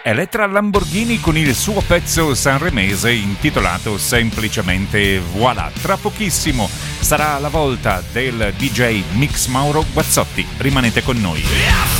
Elettra Lamborghini con il suo pezzo sanremese intitolato semplicemente Voilà. Tra pochissimo sarà la volta del DJ Mix Mauro Guazzotti. Rimanete con noi.